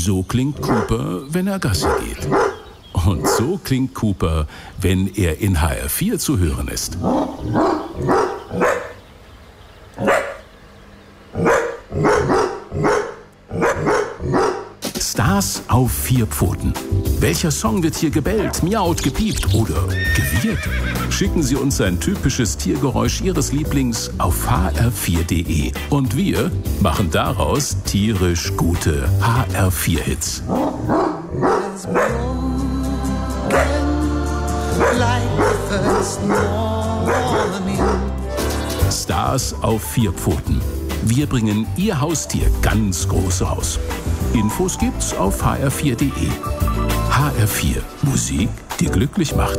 So klingt Cooper, wenn er Gassi geht. Und so klingt Cooper, wenn er in HR4 zu hören ist. Stars auf 4 Pfoten. Welcher Song wird hier gebellt, miaut, gepiept oder gewirrt? Schicken Sie uns ein typisches Tiergeräusch Ihres Lieblings auf hr4.de. Und wir machen daraus tierisch gute HR4-Hits. Stars auf 4 Pfoten. Wir bringen Ihr Haustier ganz groß raus. Infos gibt's auf hr4.de. HR4, Musik, die glücklich macht.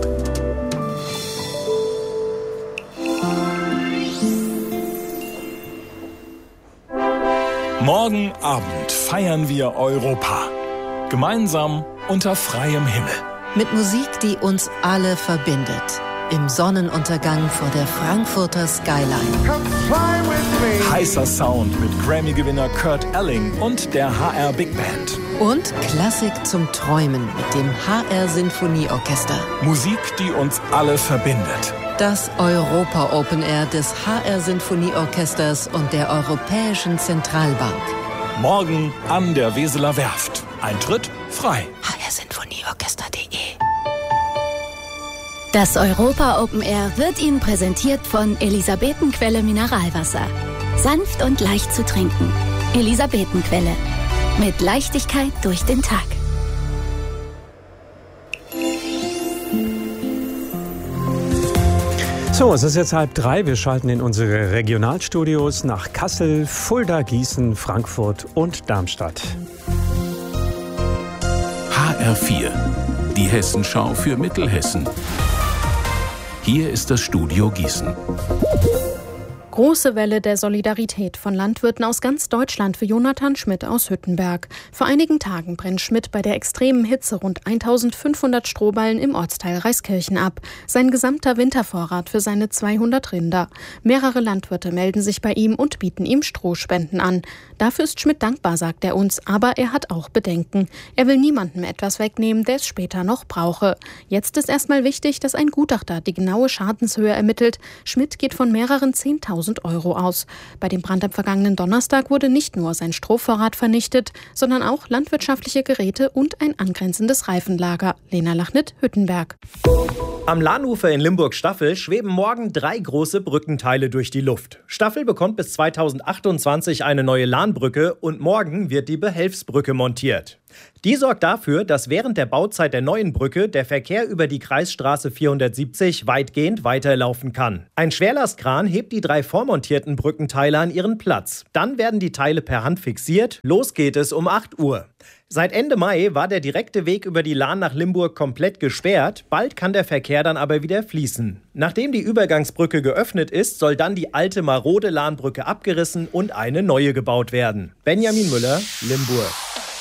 Morgen Abend feiern wir Europa. Gemeinsam unter freiem Himmel. Mit Musik, die uns alle verbindet. Im Sonnenuntergang vor der Frankfurter Skyline. Heißer Sound mit Grammy-Gewinner Kurt Elling und der HR Big Band. Und Klassik zum Träumen mit dem HR Sinfonieorchester. Musik, die uns alle verbindet. Das Europa Open Air des HR Sinfonieorchesters und der Europäischen Zentralbank. Morgen an der Weseler Werft. Eintritt frei. hrsinfonieorchester.de. Das Europa Open Air wird Ihnen präsentiert von Elisabetenquelle Mineralwasser. Sanft und leicht zu trinken. Elisabetenquelle. Mit Leichtigkeit durch den Tag. So, es ist jetzt 2:30. Wir schalten in unsere Regionalstudios nach Kassel, Fulda, Gießen, Frankfurt und Darmstadt. HR4, die Hessenschau für Mittelhessen. Hier ist das Studio Gießen. Große Welle der Solidarität von Landwirten aus ganz Deutschland für Jonathan Schmidt aus Hüttenberg. Vor einigen Tagen brennt Schmidt bei der extremen Hitze rund 1500 Strohballen im Ortsteil Reiskirchen ab. Sein gesamter Wintervorrat für seine 200 Rinder. Mehrere Landwirte melden sich bei ihm und bieten ihm Strohspenden an. Dafür ist Schmidt dankbar, sagt er uns, aber er hat auch Bedenken. Er will niemandem etwas wegnehmen, der es später noch brauche. Jetzt ist erstmal wichtig, dass ein Gutachter die genaue Schadenshöhe ermittelt. Schmidt geht von mehreren 10.000 Euro aus. Bei dem Brand am vergangenen Donnerstag wurde nicht nur sein Strohvorrat vernichtet, sondern auch landwirtschaftliche Geräte und ein angrenzendes Reifenlager. Lena Lachnit, Hüttenberg. Am Lahnufer in Limburg-Staffel schweben morgen 3 große Brückenteile durch die Luft. Staffel bekommt bis 2028 eine neue Lahnbrücke und morgen wird die Behelfsbrücke montiert. Die sorgt dafür, dass während der Bauzeit der neuen Brücke der Verkehr über die Kreisstraße 470 weitgehend weiterlaufen kann. Ein Schwerlastkran hebt die 3 vormontierten Brückenteile an ihren Platz. Dann werden die Teile per Hand fixiert. Los geht es um 8 Uhr. Seit Ende Mai war der direkte Weg über die Lahn nach Limburg komplett gesperrt. Bald kann der Verkehr dann aber wieder fließen. Nachdem die Übergangsbrücke geöffnet ist, soll dann die alte marode Lahnbrücke abgerissen und eine neue gebaut werden. Benjamin Müller, Limburg.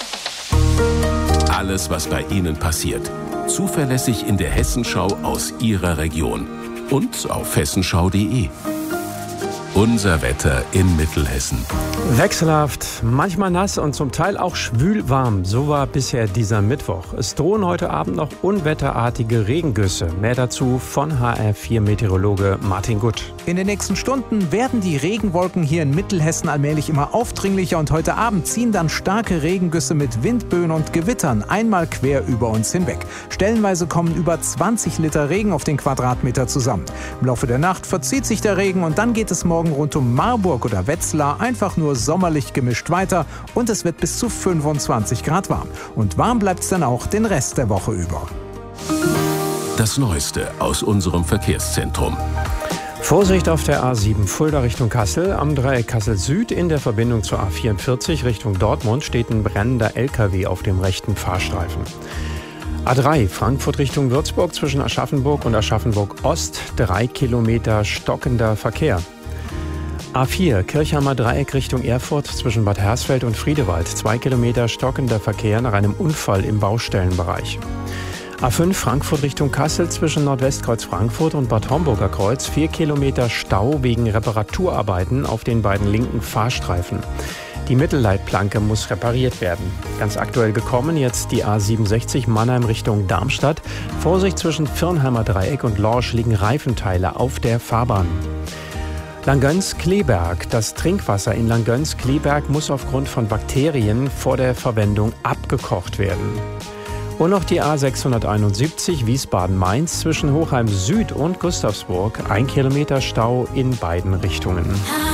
Alles, was bei Ihnen passiert. Zuverlässig in der Hessenschau aus Ihrer Region. Und auf hessenschau.de. Unser Wetter in Mittelhessen. Wechselhaft, manchmal nass und zum Teil auch schwül warm. So war bisher dieser Mittwoch. Es drohen heute Abend noch unwetterartige Regengüsse. Mehr dazu von HR4-Meteorologe Martin Gutt. In den nächsten Stunden werden die Regenwolken hier in Mittelhessen allmählich immer aufdringlicher und heute Abend ziehen dann starke Regengüsse mit Windböen und Gewittern einmal quer über uns hinweg. Stellenweise kommen über 20 Liter Regen auf den Quadratmeter zusammen. Im Laufe der Nacht verzieht sich der Regen und dann geht es morgen rund um Marburg oder Wetzlar einfach nur sommerlich gemischt weiter und es wird bis zu 25 Grad warm. Und warm bleibt es dann auch den Rest der Woche über. Das Neueste aus unserem Verkehrszentrum. Vorsicht auf der A7 Fulda Richtung Kassel. Am Dreieck Kassel Süd in der Verbindung zur A44 Richtung Dortmund steht ein brennender LKW auf dem rechten Fahrstreifen. A3 Frankfurt Richtung Würzburg zwischen Aschaffenburg und Aschaffenburg Ost 3 Kilometer stockender Verkehr. A4 Kirchheimer Dreieck Richtung Erfurt zwischen Bad Hersfeld und Friedewald 2 Kilometer stockender Verkehr nach einem Unfall im Baustellenbereich. A5 Frankfurt Richtung Kassel zwischen Nordwestkreuz Frankfurt und Bad Homburger Kreuz 4 Kilometer Stau wegen Reparaturarbeiten auf den beiden linken Fahrstreifen. Die Mittelleitplanke muss repariert werden. Ganz aktuell gekommen jetzt die A67 Mannheim Richtung Darmstadt. Vorsicht, zwischen Firnheimer Dreieck und Lorsch liegen Reifenteile auf der Fahrbahn. Langgöns-Kleberg. Das Trinkwasser in Langgöns-Kleberg muss aufgrund von Bakterien vor der Verwendung abgekocht werden. Und noch die A671 Wiesbaden-Mainz zwischen Hochheim Süd und Gustavsburg. 1 Kilometer Stau in beiden Richtungen.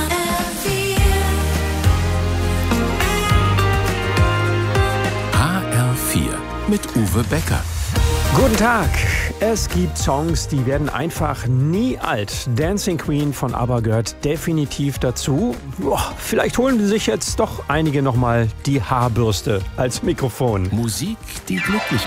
HR4 mit Uwe Becker. Guten Tag. Es gibt Songs, die werden einfach nie alt. Dancing Queen von ABBA gehört definitiv dazu. Vielleicht holen sich jetzt doch einige nochmal die Haarbürste als Mikrofon. Musik, die glücklich